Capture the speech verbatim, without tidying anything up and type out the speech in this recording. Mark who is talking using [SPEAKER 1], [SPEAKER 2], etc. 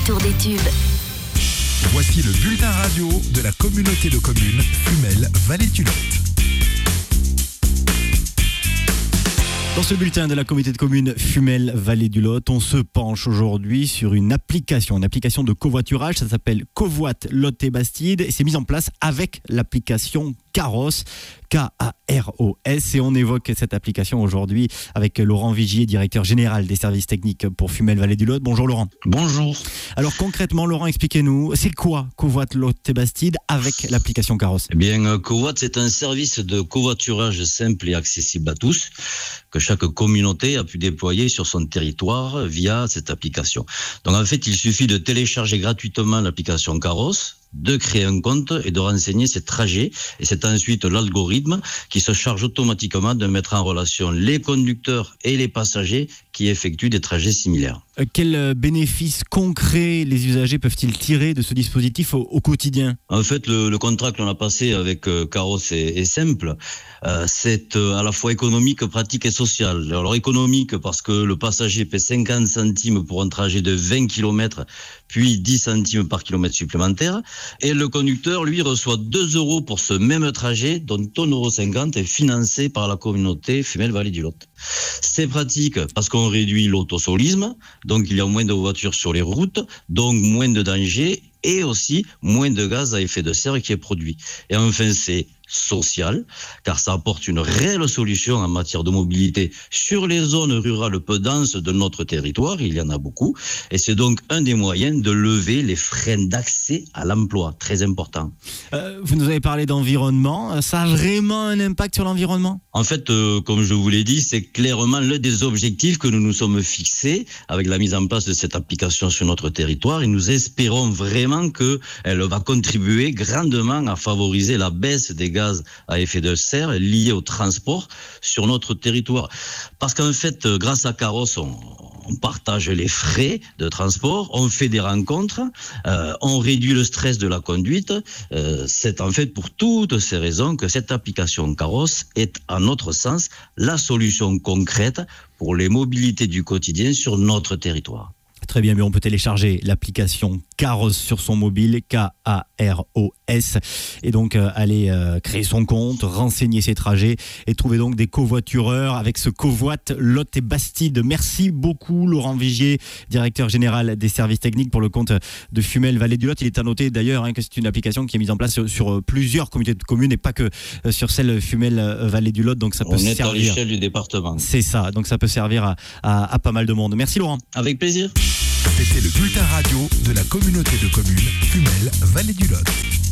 [SPEAKER 1] retour des tubes.
[SPEAKER 2] Voici le bulletin radio de la communauté de communes Fumel Vallée du Lot.
[SPEAKER 3] Dans ce bulletin de la communauté de communes Fumel Vallée du Lot, on se penche aujourd'hui sur une application, une application de covoiturage. Ça s'appelle Covoit Lot et Bastide et c'est mis en place avec l'application Carros, K A R O S. Et on évoque cette application aujourd'hui avec Laurent Vigier, directeur général des services techniques pour Fumel Vallée du Lot. Bonjour Laurent.
[SPEAKER 4] Bonjour.
[SPEAKER 3] Alors concrètement, Laurent, expliquez-nous, c'est quoi Covoit Lot et Bastide avec l'application Carros?
[SPEAKER 4] Eh bien, Covoit, c'est un service de covoiturage simple et accessible à tous que chaque communauté a pu déployer sur son territoire via cette application. Donc en fait, il suffit de télécharger gratuitement l'application Carros, de créer un compte et de renseigner ses trajets. Et c'est ensuite l'algorithme qui se charge automatiquement de mettre en relation les conducteurs et les passagers qui effectuent des trajets similaires.
[SPEAKER 3] Euh, quels bénéfices concrets les usagers peuvent-ils tirer de ce dispositif au, au quotidien?
[SPEAKER 4] En fait, le, le contrat que l'on a passé avec euh, Carros est, est simple. Euh, c'est euh, à la fois économique, pratique et social. Alors économique parce que le passager paie cinquante centimes pour un trajet de vingt kilomètres, puis dix centimes par kilomètre supplémentaire. Et le conducteur, lui, reçoit deux euros pour ce même trajet, dont un euro cinquante est financé par la communauté Fumel Vallée du Lot. C'est pratique parce qu'on réduit l'autosolisme, donc il y a moins de voitures sur les routes, donc moins de dangers et aussi moins de gaz à effet de serre qui est produit. Et enfin, c'est social, car ça apporte une réelle solution en matière de mobilité sur les zones rurales peu denses de notre territoire, il y en a beaucoup, et c'est donc un des moyens de lever les freins d'accès à l'emploi, très important.
[SPEAKER 3] Euh, vous nous avez parlé d'environnement, ça a vraiment un impact sur l'environnement?
[SPEAKER 4] En fait, euh, comme je vous l'ai dit, c'est clairement l'un des objectifs que nous nous sommes fixés avec la mise en place de cette application sur notre territoire, et nous espérons vraiment qu'elle va contribuer grandement à favoriser la baisse des gaz à effet de serre liés au transport sur notre territoire. Parce qu'en fait, grâce à Carros, on, on partage les frais de transport, on fait des rencontres, euh, on réduit le stress de la conduite. Euh, c'est en fait pour toutes ces raisons que cette application Carros est, à notre sens, la solution concrète pour les mobilités du quotidien sur notre territoire.
[SPEAKER 3] Très bien, mais on peut télécharger l'application Carros sur son mobile, K A R O S, et donc euh, aller euh, créer son compte, renseigner ses trajets et trouver donc des covoitureurs avec ce Covoit Lot et Bastide. Merci beaucoup Laurent Vigier, directeur général des services techniques pour le compte de Fumel Vallée du Lot. Il est à noter d'ailleurs hein, que c'est une application qui est mise en place sur, sur plusieurs communautés de communes et pas que euh, sur celle Fumel Vallée du Lot, donc ça peut
[SPEAKER 4] on
[SPEAKER 3] servir.
[SPEAKER 4] On est à l'échelle du département.
[SPEAKER 3] C'est ça, donc ça peut servir à, à, à pas mal de monde. Merci Laurent.
[SPEAKER 4] Avec plaisir.
[SPEAKER 2] C'était le bulletin radio de la communauté de communes Fumel Vallée du Lot.